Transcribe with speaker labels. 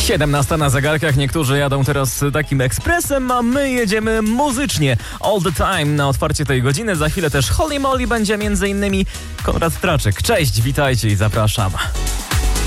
Speaker 1: 17 na zegarkach, niektórzy jadą teraz takim ekspresem, a my jedziemy muzycznie. All the time na otwarcie tej godziny. Za chwilę też Holy Moly będzie m.in. Konrad Traczyk. Cześć, witajcie i zapraszam.